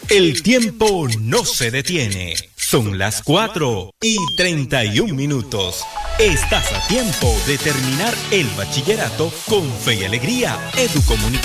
El tiempo no se detiene. Son las 4:31. Estás a tiempo de terminar el bachillerato con fe y alegría. Educomunicación.